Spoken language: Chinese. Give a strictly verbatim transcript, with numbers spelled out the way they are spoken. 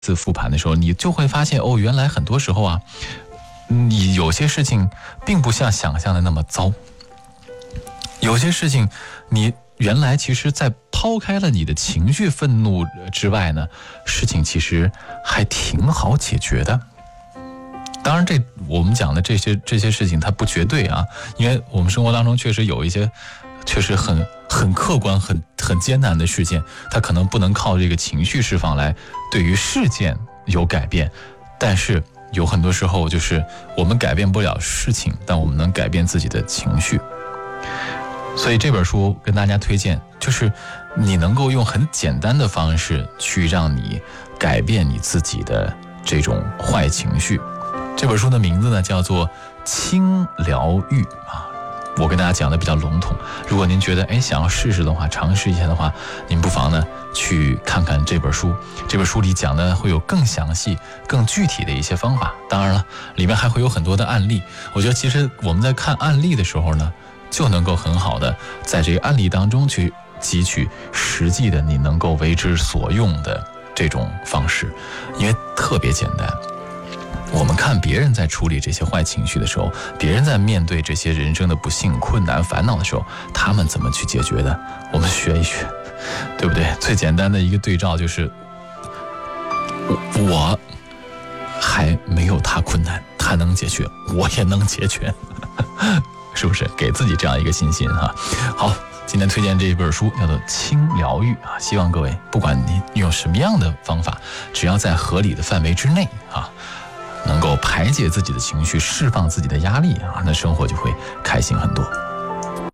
次复盘的时候，你就会发现哦，原来很多时候啊，你有些事情并不像想象的那么糟，有些事情你原来其实在抛开了你的情绪愤怒之外呢，事情其实还挺好解决的。当然这我们讲的这些这些事情它不绝对啊，因为我们生活当中确实有一些确实很很客观很很艰难的事件，它可能不能靠这个情绪释放来对于事件有改变，但是有很多时候就是我们改变不了事情，但我们能改变自己的情绪。所以这本书跟大家推荐，就是你能够用很简单的方式去让你改变你自己的这种坏情绪。这本书的名字呢叫做轻疗愈啊，我跟大家讲的比较笼统，如果您觉得哎想要试试的话，尝试一下的话，您不妨呢去看看这本书。这本书里讲的会有更详细更具体的一些方法，当然了里面还会有很多的案例。我觉得其实我们在看案例的时候呢，就能够很好的在这个案例当中去汲取实际的你能够为之所用的这种方式，因为特别简单。我们看别人在处理这些坏情绪的时候，别人在面对这些人生的不幸困难烦恼的时候，他们怎么去解决的，我们学一学，对不对？最简单的一个对照就是我, 我还没有他困难，他能解决，我也能解决，是不是给自己这样一个信心哈？好，今天推荐这一本书叫做轻疗愈啊，希望各位不管你用什么样的方法，只要在合理的范围之内啊，能够排解自己的情绪，释放自己的压力啊，那生活就会开心很多。